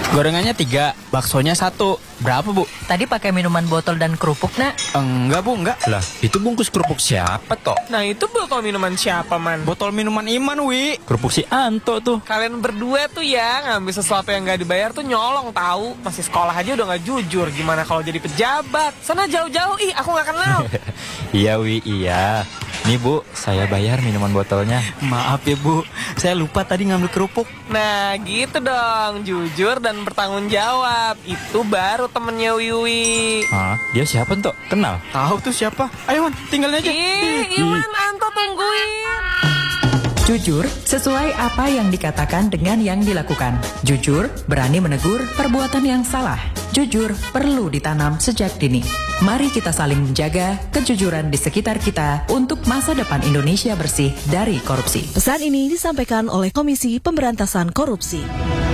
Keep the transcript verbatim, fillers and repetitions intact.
Gorengannya tiga, baksonya satu. Berapa, Bu? Tadi pakai minuman botol dan kerupuk, nak? Enggak, Bu, enggak. Lah, itu bungkus kerupuk siapa, Tok? Nah itu botol minuman siapa, Man? Botol minuman Iman, Wi. Kerupuk si Anto tuh. Kalian berdua tuh ya ngambil sesuatu yang gak dibayar tuh nyolong tahu. Masih sekolah aja udah gak jujur. Gimana kalau jadi pejabat? Sana jauh-jauh, ih aku gak kenal. Iya, Wi, iya. Nih, Bu, saya bayar minuman botolnya. Maaf ya, Bu. Saya lupa tadi ngambil kerupuk. Nah gitu dong, jujur dan bertanggung jawab. Itu baru temennya Wiwi. Hah? Dia siapa, Tok? Kenal? Tahu tuh siapa? Ayo, Man, tinggalin aja. Ih, Iwan, Anto tungguin. Jujur, sesuai apa yang dikatakan dengan yang dilakukan. Jujur, berani menegur perbuatan yang salah. Jujur, perlu ditanam sejak dini. Mari kita saling menjaga kejujuran di sekitar kita untuk masa depan Indonesia bersih dari korupsi. Pesan ini disampaikan oleh Komisi Pemberantasan Korupsi.